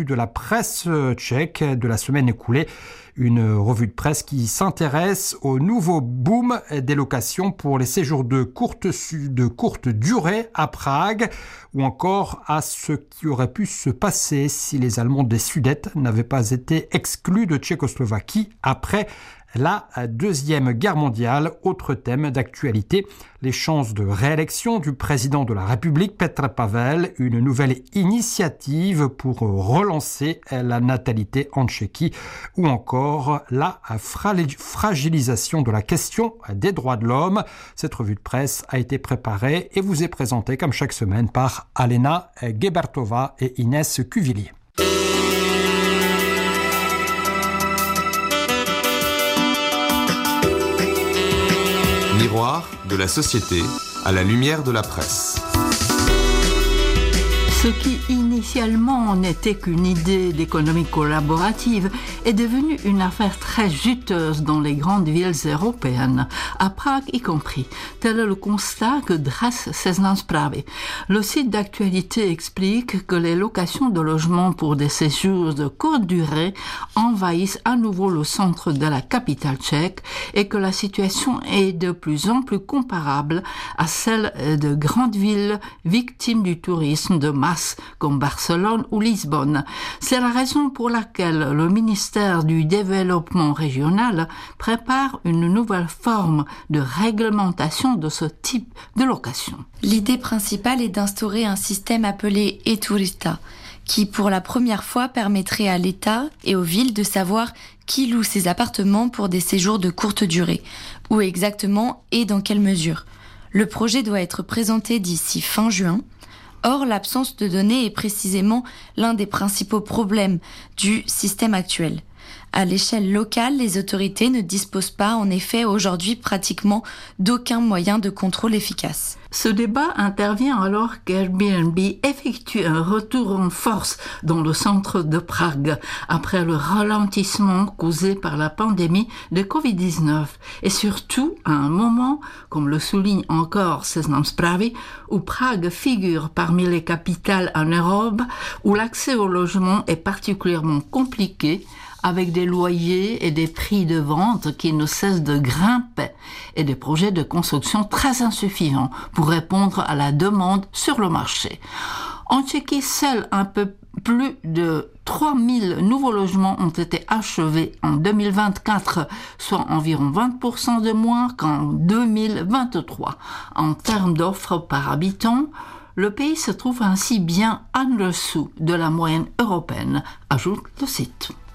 revue de la presse tchèque de la semaine écoulée. Une revue de presse qui s'intéresse au nouveau boom des locations pour les séjours de courte durée à Prague ou encore à ce qui aurait pu se passer si les Allemands des Sudètes n'avaient pas été exclus de Tchécoslovaquie après la Deuxième Guerre mondiale. Autre thème d'actualité, les chances de réélection du président de la République, Petr Pavel, une nouvelle initiative pour relancer la natalité en Tchéquie ou encore la fragilisation de la question des droits de l'homme. Cette revue de presse a été préparée et vous est présentée comme chaque semaine par Alena Gebertova et Inès Cuvillier. Miroir de la société à la lumière de la presse. Ce qui initialement n'était qu'une idée d'économie collaborative est devenu une affaire très juteuse dans les grandes villes européennes, à Prague y compris. Tel est le constat que dresse Seznam Zprávy. Le site d'actualité explique que les locations de logements pour des séjours de courte durée envahissent à nouveau le centre de la capitale tchèque et que la situation est de plus en plus comparable à celle de grandes villes victimes du tourisme de masse comme Barcelone ou Lisbonne. C'est la raison pour laquelle le ministère du Développement régional prépare une nouvelle forme de réglementation de ce type de location. L'idée principale est d'instaurer un système appelé e-Turista, qui pour la première fois permettrait à l'État et aux villes de savoir qui loue ses appartements pour des séjours de courte durée, où exactement et dans quelle mesure. Le projet doit être présenté d'ici fin juin. Or, l'absence de données est précisément l'un des principaux problèmes du système actuel. À l'échelle locale, les autorités ne disposent pas, en effet, aujourd'hui pratiquement d'aucun moyen de contrôle efficace. Ce débat intervient alors qu'Airbnb effectue un retour en force dans le centre de Prague, après le ralentissement causé par la pandémie de Covid-19, et surtout à un moment, comme le souligne encore Seznam Zprávy, où Prague figure parmi les capitales en Europe, où l'accès au logement est particulièrement compliqué, avec des loyers et des prix de vente qui ne cessent de grimper et des projets de construction très insuffisants pour répondre à la demande sur le marché. En Tchéquie, seuls un peu plus de 3000 nouveaux logements ont été achevés en 2024, soit environ 20% de moins qu'en 2023. En termes d'offres par habitant, le pays se trouve ainsi bien en dessous de la moyenne européenne, ajoute le site.